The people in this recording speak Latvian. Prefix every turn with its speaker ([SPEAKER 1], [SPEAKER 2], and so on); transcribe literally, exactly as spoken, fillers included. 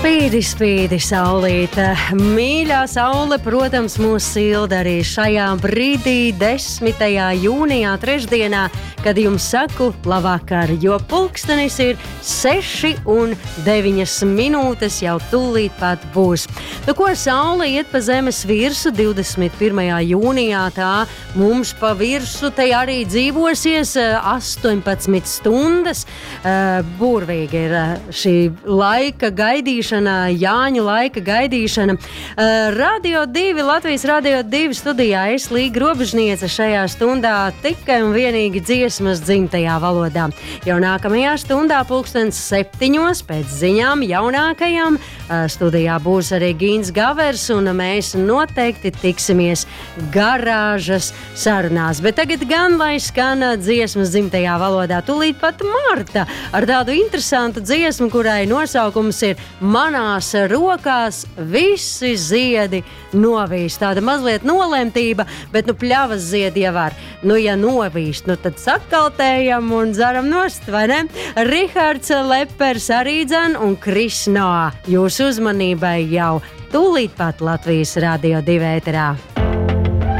[SPEAKER 1] Spīdi, spīdi, saulīte. Mīļā saule, protams, mūs silda arī šajā brīdī, desmitajā jūnijā, trešdienā, kad jums saku labvakar, jo pulkstenis ir seši un deviņas minūtes, jau tūlīt pat būs. Nu, ko saule iet pa zemes virsu divdesmit pirmajā jūnijā, tā mums pa virsu te arī dzīvosies astoņpadsmit stundas. Burvīgi ir šī laika gaidīšana, Jāņu laika gaidīšana. Radio divi, Latvijas Radio divi studijā es Līga Robežniece šajā stundā tikai un vienīgi dziesmas dzimtajā valodā. Jau nākamajā stundā pulkstens septiņos pēc ziņām jaunākajām studijā būs arī Gīns Gavers un mēs noteikti tiksimies garāžas sarunās. Bet tagad gan, lai skan dziesmas dzimtajā valodā, tūlīt pat Marta ar tādu interesantu dziesmu, kurai nosaukums ir Manās rokās visi ziedi novīst. Tāda mazliet nolemtība, bet nu pļavas ziedi jau var. Nu, ja novīst, nu tad sakaltējam un dzeram nost, vai ne? Rihards Lepers arī dzen un Kris Noa. Jūsu uzmanībai jau tūlīt pat Latvijas Radio divi ēterā.